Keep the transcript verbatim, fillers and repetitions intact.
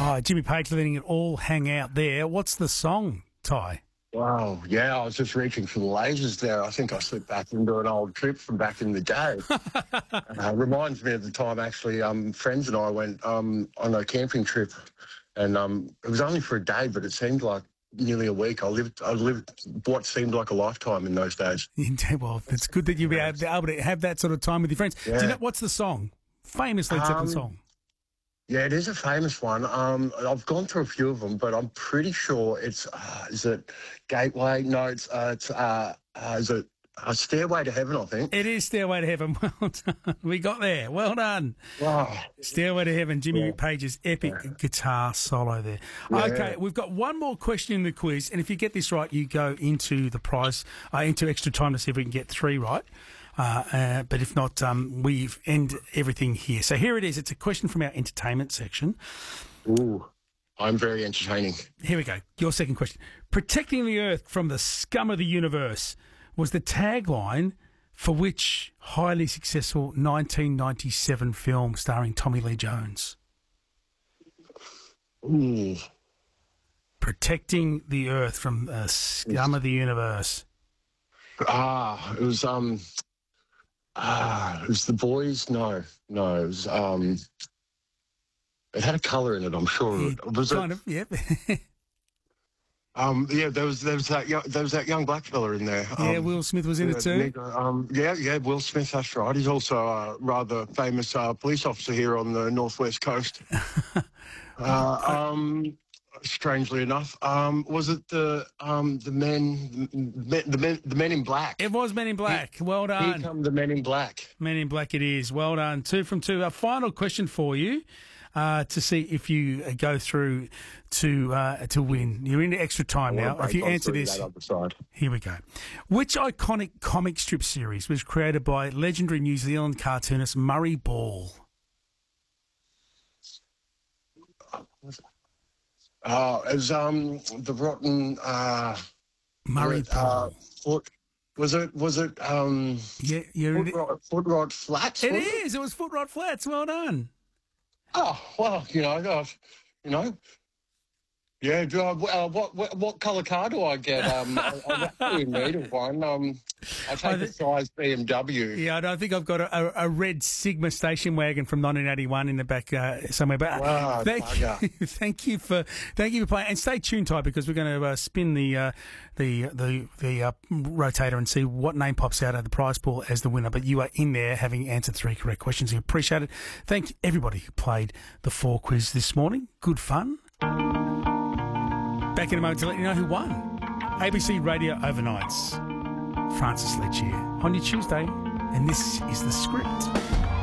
Oh, Jimmy Page letting it all hang out there. What's the song, Ty? Wow, yeah, I was just reaching for the lasers there. I think I slipped back into an old trip from back in the day. uh, reminds me of the time, actually, um, friends and I went um, on a camping trip, and um, it was only for a day, but it seemed like nearly a week. I lived, I lived what seemed like a lifetime in those days. Well, it's good that you'll be able to have that sort of time with your friends. Yeah. Do you know, what's the song? Famous Led Zeppelin Um, song. Yeah, it is a famous one. Um, I've gone through a few of them, but I'm pretty sure it's, uh, is it Gateway? No, it's, uh, it's uh, uh, is it uh, Stairway to Heaven, I think. It is Stairway to Heaven. Well done. We got there. Well done. Wow. Stairway to Heaven, Jimmy Yeah. Page's epic Yeah. guitar solo there. Yeah. Okay, we've got one more question in the quiz, and if you get this right, you go into the prize, uh, into extra time to see if we can get three right. Uh, uh, but if not, um, we end everything here. So here it is. It's a question from our entertainment section. Ooh, I'm very entertaining. Here we go. Your second question. Protecting the Earth from the scum of the universe was the tagline for which highly successful nineteen ninety-seven film starring Tommy Lee Jones? Ooh. Protecting the Earth from the scum of the universe. Ah, it was, um, ah, it was The Boys? No, no, it was, um, it had a colour in it, I'm sure. Yeah, was kind it? of, yep. Um, yeah, there was there was that young, there was that young black fella in there. yeah, Um, Will Smith was in yeah, it too. Nick, um, yeah, yeah, Will Smith. That's right. He's also a rather famous uh, police officer here on the northwest coast. uh, um, strangely enough, um, was it the um, the men the, the men the men in black? It was Men in Black. Well Here done. come the men in black. Men in Black it is. Well done. Two from two. A final question for you uh, to see if you uh, go through to uh, to win. You're into extra time now. If you answer this, here we go. Which iconic comic strip series was created by legendary New Zealand cartoonist Murray Ball? Oh, it was um, the rotten uh, Murray what, uh, Ball. foot, was it was it um, Yeah, you're Foot into, Rod, Foot Rod Flats? it was is. It was Foot Rod Flats. Well done. Oh, well, you know, uh, you know, yeah. Do I, uh, what what what colour car do I get? Um, I, I'm actually in need of one. Um, I take a size B M W. Yeah, I don't think I've got a, a, a red Sigma station wagon from nineteen eighty-one in the back uh, somewhere. But Wow, thank bugger. you, thank you for thank you for playing, and stay tuned, Ty, because we're going to uh, spin the uh, the the the uh, rotator and see what name pops out of the prize pool as the winner. But you are in there, having answered three correct questions. We appreciate it. Thank everybody who played the four quiz this morning. Good fun. Back in a moment to let you know who won. A B C Radio Overnights. Francis Ledge here on your Tuesday, and this is The Script.